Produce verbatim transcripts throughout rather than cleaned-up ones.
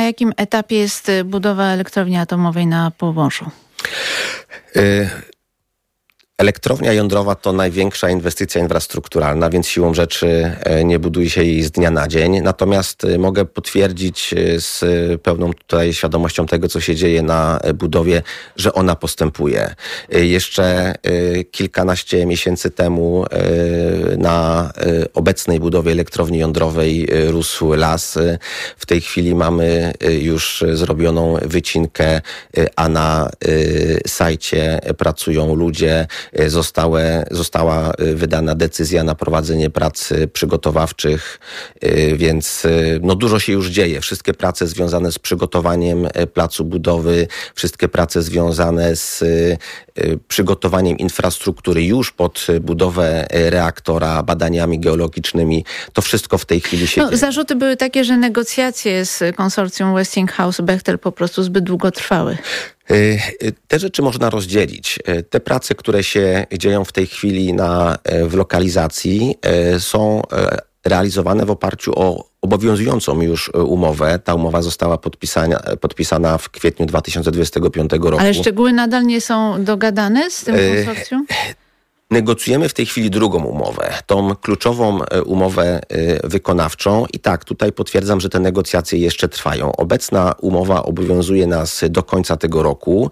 jakim etapie jest budowa elektrowni atomowej na Pomorzu? Y- Elektrownia jądrowa to największa inwestycja infrastrukturalna, więc siłą rzeczy nie buduje się jej z dnia na dzień. Natomiast mogę potwierdzić z pełną tutaj świadomością tego, co się dzieje na budowie, że ona postępuje. Jeszcze kilkanaście miesięcy temu na obecnej budowie elektrowni jądrowej rósł las. W tej chwili mamy już zrobioną wycinkę, a na sajcie pracują ludzie. Zostałe, została wydana decyzja na prowadzenie prac przygotowawczych, więc no dużo się już dzieje. Wszystkie prace związane z przygotowaniem placu budowy, wszystkie prace związane z przygotowaniem infrastruktury już pod budowę reaktora, badaniami geologicznymi, to wszystko w tej chwili się no, dzieje. Zarzuty były takie, że negocjacje z konsorcjum Westinghouse-Bechtel po prostu zbyt długo trwały. Te rzeczy można rozdzielić. Te prace, które się dzieją w tej chwili na, w lokalizacji, są realizowane w oparciu o obowiązującą już umowę. Ta umowa została podpisana, podpisana w kwietniu dwa tysiące dwudziestego piątego roku. Ale szczegóły nadal nie są dogadane z tym konsorcjum? Negocjujemy w tej chwili drugą umowę, tą kluczową umowę wykonawczą i tak, tutaj potwierdzam, że te negocjacje jeszcze trwają. Obecna umowa obowiązuje nas do końca tego roku,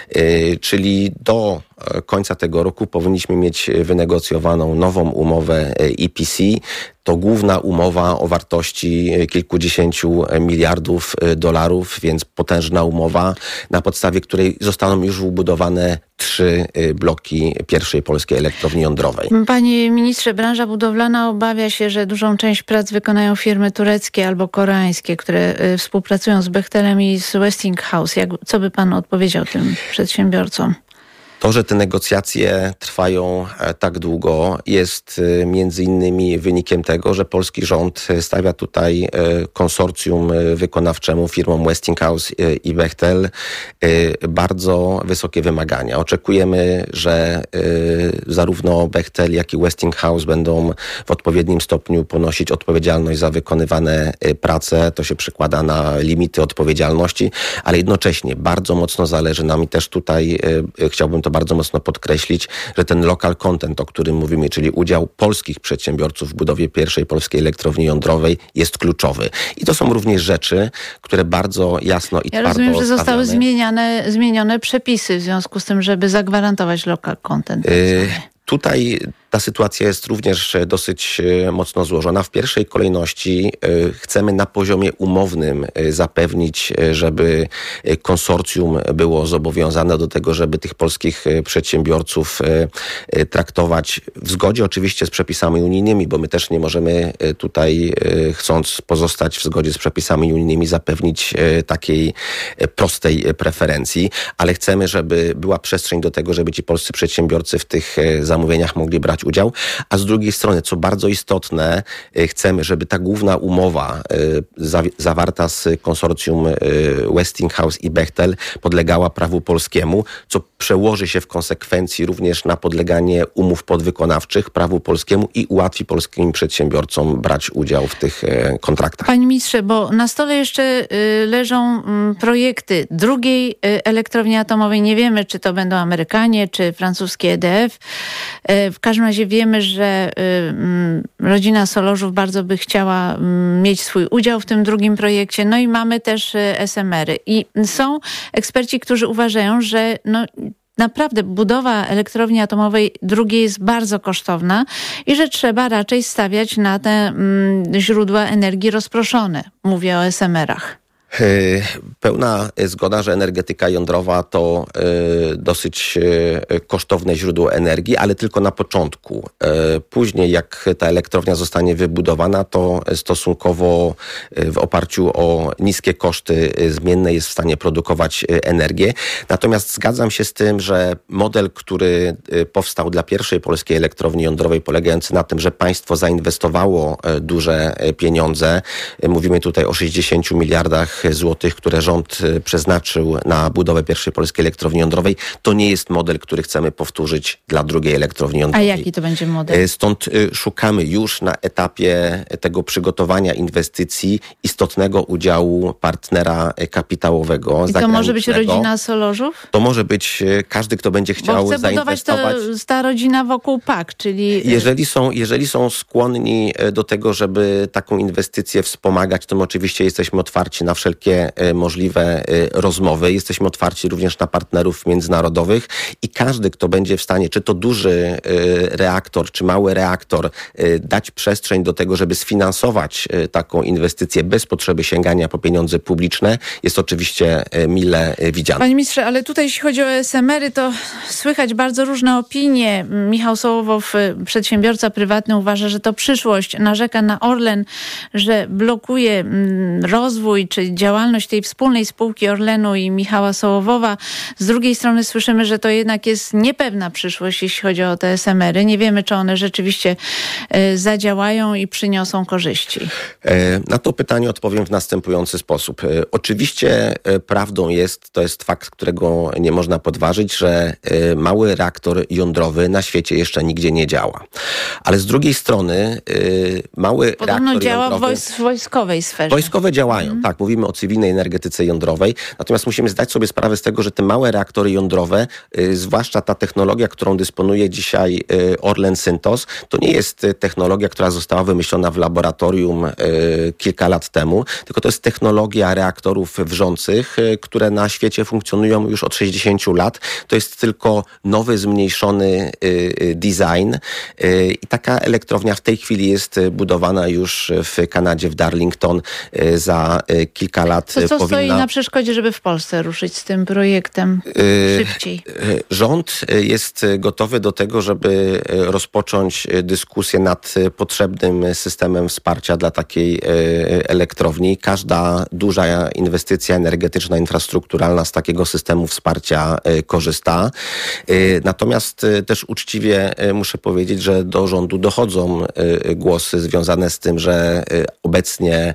czyli do końca tego roku powinniśmy mieć wynegocjowaną nową umowę E P C. To główna umowa o wartości kilkudziesięciu miliardów dolarów, więc potężna umowa, na podstawie której zostaną już wybudowane trzy bloki pierwszej polskiej elektrowni jądrowej. Panie ministrze, branża budowlana obawia się, że dużą część prac wykonają firmy tureckie albo koreańskie, które współpracują z Bechtelem i z Westinghouse. Jak, co by pan odpowiedział tym przedsiębiorcom? To, że te negocjacje trwają tak długo, jest między innymi wynikiem tego, że polski rząd stawia tutaj konsorcjum wykonawczemu, firmom Westinghouse i Bechtel, bardzo wysokie wymagania. Oczekujemy, że zarówno Bechtel, jak i Westinghouse będą w odpowiednim stopniu ponosić odpowiedzialność za wykonywane prace. To się przekłada na limity odpowiedzialności, ale jednocześnie bardzo mocno zależy nam i też tutaj chciałbym to bardzo mocno podkreślić, że ten local content, o którym mówimy, czyli udział polskich przedsiębiorców w budowie pierwszej polskiej elektrowni jądrowej jest kluczowy. I to są również rzeczy, które bardzo jasno i ja twardo rozumiem, że zostały stawiamy. zmieniane, zmienione przepisy w związku z tym, żeby zagwarantować local content. Yy, tutaj ta sytuacja jest również dosyć mocno złożona. W pierwszej kolejności chcemy na poziomie umownym zapewnić, żeby konsorcjum było zobowiązane do tego, żeby tych polskich przedsiębiorców traktować w zgodzie oczywiście z przepisami unijnymi, bo my też nie możemy tutaj, chcąc pozostać w zgodzie z przepisami unijnymi, zapewnić takiej prostej preferencji, ale chcemy, żeby była przestrzeń do tego, żeby ci polscy przedsiębiorcy w tych zamówieniach mogli brać udział, a z drugiej strony, co bardzo istotne, chcemy, żeby ta główna umowa zawarta z konsorcjum Westinghouse i Bechtel podlegała prawu polskiemu, co przełoży się w konsekwencji również na podleganie umów podwykonawczych prawu polskiemu i ułatwi polskim przedsiębiorcom brać udział w tych kontraktach. Panie ministrze, bo na stole jeszcze leżą projekty drugiej elektrowni atomowej. Nie wiemy, czy to będą Amerykanie, czy francuskie E D F. W każdym razie wiemy, że rodzina Solorzów bardzo by chciała mieć swój udział w tym drugim projekcie. No i mamy też S M R-y. I są eksperci, którzy uważają, że no, naprawdę budowa elektrowni atomowej drugiej jest bardzo kosztowna i że trzeba raczej stawiać na te mm, źródła energii rozproszone. Mówię o S M R-ach. Pełna zgoda, że energetyka jądrowa to dosyć kosztowne źródło energii, ale tylko na początku. Później, jak ta elektrownia zostanie wybudowana, to stosunkowo w oparciu o niskie koszty zmienne jest w stanie produkować energię. Natomiast zgadzam się z tym, że model, który powstał dla pierwszej polskiej elektrowni jądrowej, polegający na tym, że państwo zainwestowało duże pieniądze, mówimy tutaj o sześćdziesięciu miliardach złotych, które rząd przeznaczył na budowę pierwszej polskiej elektrowni jądrowej, to nie jest model, który chcemy powtórzyć dla drugiej elektrowni jądrowej. A jaki to będzie model? Stąd szukamy już na etapie tego przygotowania inwestycji istotnego udziału partnera kapitałowego. I to może być rodzina Solorzów? To może być każdy, kto będzie chciał Bo chce zainwestować. Budować to ta rodzina wokół P A K, czyli... Jeżeli są, jeżeli są skłonni do tego, żeby taką inwestycję wspomagać, to my oczywiście jesteśmy otwarci na wszelkie możliwe rozmowy. Jesteśmy otwarci również na partnerów międzynarodowych i każdy, kto będzie w stanie, czy to duży reaktor, czy mały reaktor, dać przestrzeń do tego, żeby sfinansować taką inwestycję bez potrzeby sięgania po pieniądze publiczne, jest oczywiście mile widziane. Panie ministrze, ale tutaj jeśli chodzi o es em ery, to słychać bardzo różne opinie. Michał Sołowow, przedsiębiorca prywatny, uważa, że to przyszłość. Narzeka na Orlen, że blokuje rozwój czy działalność tej wspólnej spółki Orlenu i Michała Sołowowa. Z drugiej strony słyszymy, że to jednak jest niepewna przyszłość, jeśli chodzi o te es em ery. Nie wiemy, czy one rzeczywiście zadziałają i przyniosą korzyści. Na to pytanie odpowiem w następujący sposób. Oczywiście prawdą jest, to jest fakt, którego nie można podważyć, że mały reaktor jądrowy na świecie jeszcze nigdzie nie działa. Ale z drugiej strony mały Podobno reaktor działa jądrowy... w wojskowej sferze. Wojskowe działają, mm. tak. Mówimy o cywilnej energetyce jądrowej. Natomiast musimy zdać sobie sprawę z tego, że te małe reaktory jądrowe, y, zwłaszcza ta technologia, którą dysponuje dzisiaj y, Orlen Synthos, to nie jest technologia, która została wymyślona w laboratorium y, kilka lat temu, tylko to jest technologia reaktorów wrzących, y, które na świecie funkcjonują już od sześćdziesięciu lat. To jest tylko nowy, zmniejszony y, y, design y, i taka elektrownia w tej chwili jest budowana już w Kanadzie, w Darlington. Y, za y, kilka lat to co powinna... stoi na przeszkodzie, żeby w Polsce ruszyć z tym projektem y, szybciej? Y, rząd jest gotowy do tego, żeby rozpocząć dyskusję nad potrzebnym systemem wsparcia dla takiej elektrowni. Każda duża inwestycja energetyczna, infrastrukturalna z takiego systemu wsparcia korzysta. Natomiast też uczciwie muszę powiedzieć, że do rządu dochodzą głosy związane z tym, że obecnie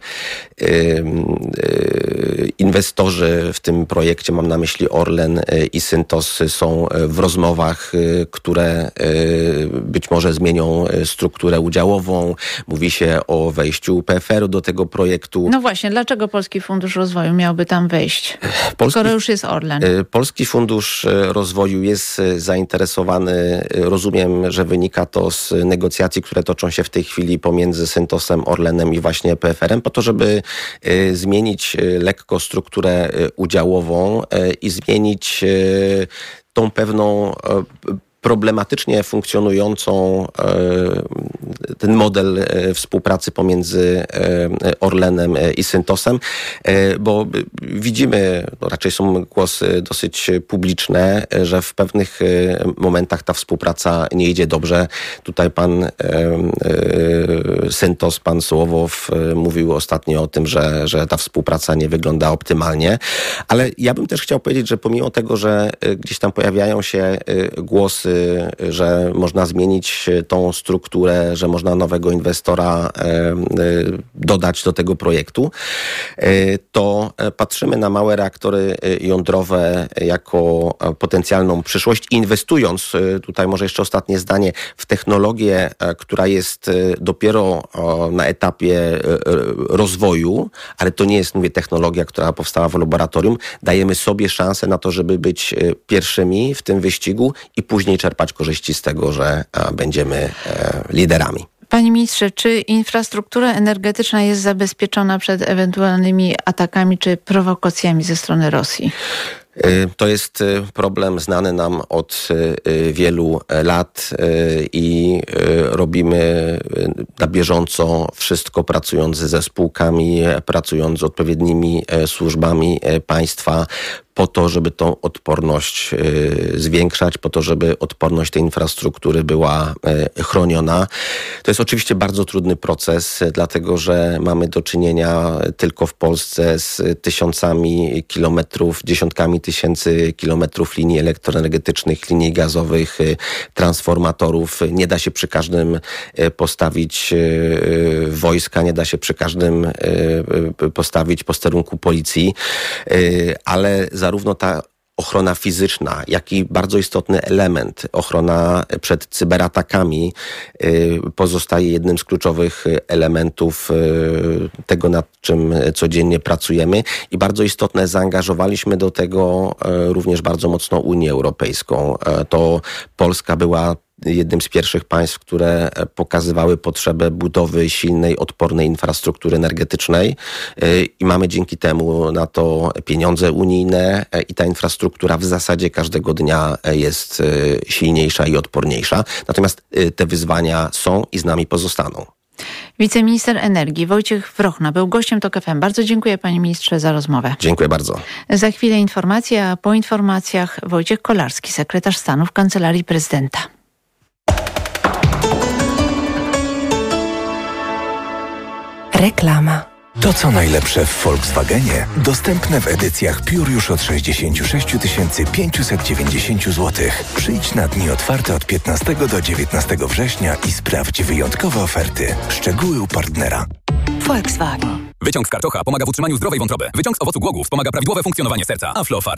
inwestorzy w tym projekcie, mam na myśli Orlen i Synthos, są w rozmowach, które być może zmienią strukturę udziałową. Mówi się o wejściu P F R u do tego projektu. No właśnie, dlaczego Polski Fundusz Rozwoju miałby tam wejść, Polski, skoro już jest Orlen? Polski Fundusz Rozwoju jest zainteresowany, rozumiem, że wynika to z negocjacji, które toczą się w tej chwili pomiędzy Synthosem, Orlenem i właśnie P F R em, po to, żeby zmienić lekko strukturę udziałową i zmienić tą pewną problematycznie funkcjonującą ten model współpracy pomiędzy Orlenem i Synthosem, bo widzimy, no raczej są głosy dosyć publiczne, że w pewnych momentach ta współpraca nie idzie dobrze. Tutaj pan Synthos, pan Sołowow mówił ostatnio o tym, że, że ta współpraca nie wygląda optymalnie, ale ja bym też chciał powiedzieć, że pomimo tego, że gdzieś tam pojawiają się głosy, że można zmienić tą strukturę, że można nowego inwestora dodać do tego projektu, to patrzymy na małe reaktory jądrowe jako potencjalną przyszłość, inwestując, tutaj może jeszcze ostatnie zdanie, w technologię, która jest dopiero na etapie rozwoju, ale to nie jest, mówię, technologia, która powstała w laboratorium. Dajemy sobie szansę na to, żeby być pierwszymi w tym wyścigu i później czerpać korzyści z tego, że będziemy liderami. Panie ministrze, czy infrastruktura energetyczna jest zabezpieczona przed ewentualnymi atakami czy prowokacjami ze strony Rosji? To jest problem znany nam od wielu lat i robimy na bieżąco wszystko, pracując ze spółkami, pracując z odpowiednimi służbami państwa, po to, żeby tą odporność zwiększać, po to, żeby odporność tej infrastruktury była chroniona. To jest oczywiście bardzo trudny proces, dlatego że mamy do czynienia tylko w Polsce z tysiącami kilometrów, dziesiątkami tysięcy tysięcy kilometrów linii elektroenergetycznych, linii gazowych, transformatorów. Nie da się przy każdym postawić wojska, nie da się przy każdym postawić posterunku policji, ale zarówno ta ochrona fizyczna, jak i bardzo istotny element, ochrona przed cyberatakami, pozostaje jednym z kluczowych elementów tego, nad czym codziennie pracujemy i bardzo istotne, zaangażowaliśmy do tego również bardzo mocno Unię Europejską. To Polska była jednym z pierwszych państw, które pokazywały potrzebę budowy silnej, odpornej infrastruktury energetycznej i mamy dzięki temu na to pieniądze unijne i ta infrastruktura w zasadzie każdego dnia jest silniejsza i odporniejsza. Natomiast te wyzwania są i z nami pozostaną. Wiceminister energii Wojciech Wrochna był gościem TOK F M. Bardzo dziękuję, panie ministrze, za rozmowę. Dziękuję bardzo. Za chwilę informacje, a po informacjach Wojciech Kolarski, sekretarz stanu w Kancelarii Prezydenta. Reklama. To, co najlepsze w Volkswagenie, dostępne w edycjach Pure już od sześćdziesiąt sześć tysięcy pięćset dziewięćdziesiąt złotych. Przyjdź na dni otwarte od piętnastego do dziewiętnastego września i sprawdź wyjątkowe oferty. Szczegóły u partnera. Volkswagen. Wyciąg z karczocha pomaga w utrzymaniu zdrowej wątroby. Wyciąg z owocu głogów pomaga prawidłowe funkcjonowanie serca. Aflofarm.